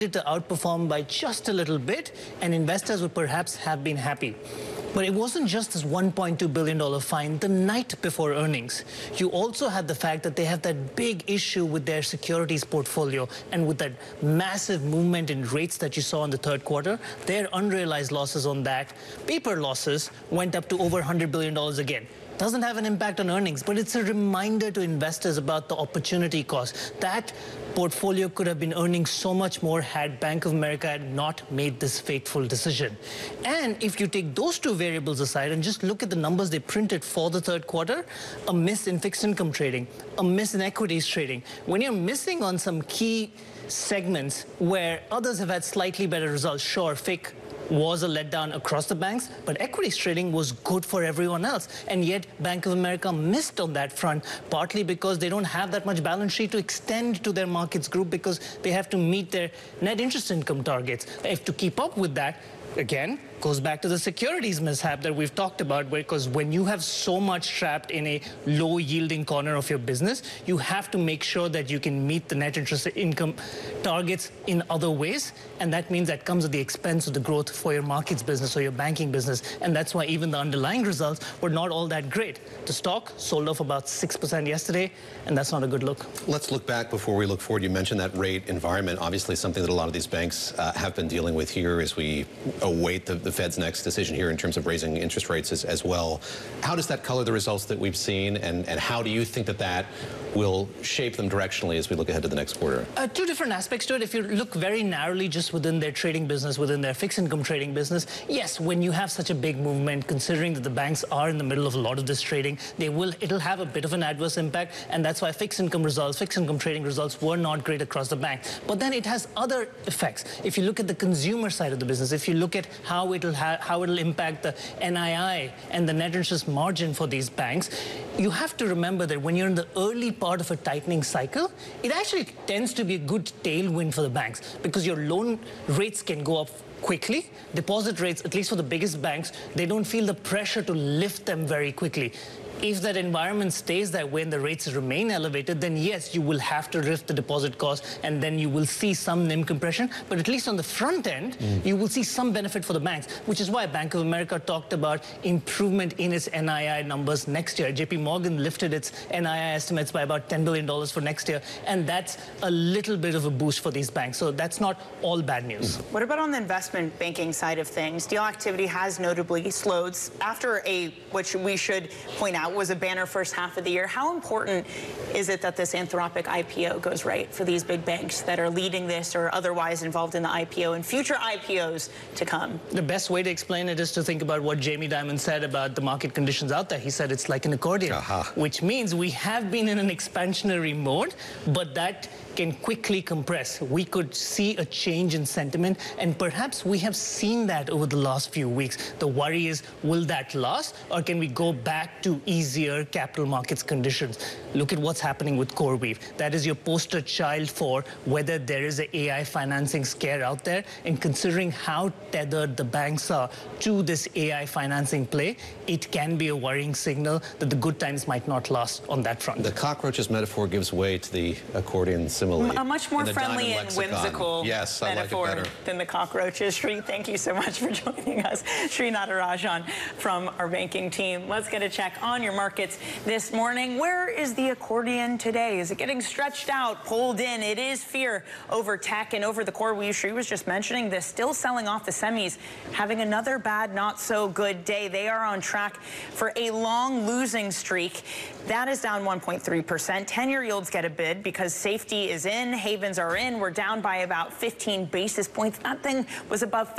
to outperform by just a little bit, and investors would perhaps have been happy. But it wasn't just this $1.2 billion fine the night before earnings. You also had the fact that they have that big issue with their securities portfolio, and with that massive movement in rates that you saw in the third quarter, their unrealized losses on that, paper losses, went up to over $100 billion again. Doesn't have an impact on earnings, but it's a reminder to investors about the opportunity cost. That portfolio could have been earning so much more had Bank of America had not made this fateful decision. And if you take those two variables aside and just look at the numbers they printed for the third quarter, a miss in fixed income trading, a miss in equities trading, when you're missing on some key segments where others have had slightly better results, sure, FIC was a letdown across the banks, but equities trading was good for everyone else. And yet Bank of America missed on that front, partly because they don't have that much balance sheet to extend to their markets group because they have to meet their net interest income targets. If to keep up with that, again, goes back to the securities mishap that we've talked about, because when you have so much trapped in a low-yielding corner of your business, you have to make sure that you can meet the net interest income targets in other ways, and that means that comes at the expense of the growth for your markets business or your banking business, and that's why even the underlying results were not all that great. The stock sold off about 6% yesterday, and that's not a good look. Let's look back before we look forward. You mentioned that rate environment, obviously something that a lot of these banks have been dealing with here as we await the Fed's next decision here in terms of raising interest rates as well. How does that color the results that we've seen, and how do you think that that will shape them directionally as we look ahead to the next quarter? Two different aspects to it. If you look very narrowly just within their trading business, within their fixed income trading business, yes, when you have such a big movement, considering that the banks are in the middle of a lot of this trading, it'll have a bit of an adverse impact, and that's why fixed income trading results were not great across the bank. But then it has other effects. If you look at the consumer side of the business, if you look at how it'll impact the NII and the net interest margin for these banks, you have to remember that when you're in the early part of a tightening cycle, it actually tends to be a good tailwind for the banks, because your loan rates can go up quickly. Deposit rates, at least for the biggest banks, they don't feel the pressure to lift them very quickly. If that environment stays that way and the rates remain elevated, then yes, you will have to lift the deposit cost, and then you will see some NIM compression. But at least on the front end, you will see some benefit for the banks, which is why Bank of America talked about improvement in its NII numbers next year. JP Morgan lifted its NII estimates by about $10 billion for next year, and that's a little bit of a boost for these banks. So that's not all bad news. What about on the investment banking side of things? Deal activity has notably slowed after which we should point out was a banner first half of the year. How important is it that this Anthropic IPO goes right for these big banks that are leading this or otherwise involved in the IPO and future IPOs to come? The best way to explain it is to think about what Jamie Dimon said about the market conditions out there. He said it's like an accordion, which means we have been in an expansionary mode, but that can quickly compress. We could see a change in sentiment, and perhaps we have seen that over the last few weeks. The worry is, will that last, or can we go back to easier capital markets conditions? Look at what's happening with CoreWeave. That is your poster child for whether there is an AI financing scare out there, and considering how tethered the banks are to this AI financing play, it can be a worrying signal that the good times might not last on that front. The cockroaches metaphor gives way to the accordion simile. A much more friendly and whimsical metaphor than the cockroaches. Sri, thank you so much for joining us. Sri Natarajan from our banking team. Let's get a check on your markets this morning. Where is the accordion today? Is it getting stretched out, pulled in? It is fear over tech and over the CoreWeave. Sri was just mentioning this, still selling off the semis, having another bad, not so good day. They are on track for a long losing streak. That is down 1.3%. 10-year yields get a bid because safety is in, havens are in. We're down by about 15 basis points. That thing was above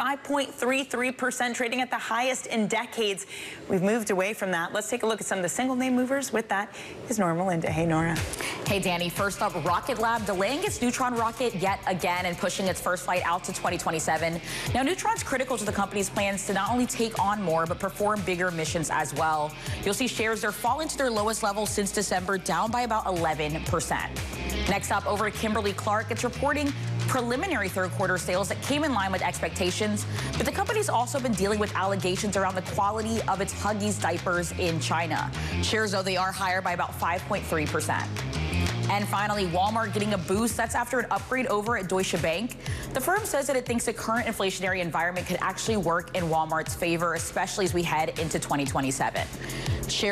5.33%, trading at the highest in decades. We've moved away from that. Let's take a look at some of the single name movers. With that is Nora Melinda. Hey, Nora. Hey, Danny. First up, Rocket Lab delaying its Neutron rocket yet again and pushing its first flight out to 2027. Now, Neutron's critical to the company's plans to not only take on more, but perform bigger missions as well. You'll see shares there fall into their lowest level since December, down by about 11%. Next up, over to Kimberly-Clark. It's reporting preliminary third quarter sales that came in line with expectations, but the company's also been dealing with allegations around the quality of its Huggies diapers in China. Shares, though, they are higher by about 5.3%. And finally, Walmart getting a boost. That's after an upgrade over at Deutsche Bank. The firm says that it thinks the current inflationary environment could actually work in Walmart's favor, especially as we head into 2027.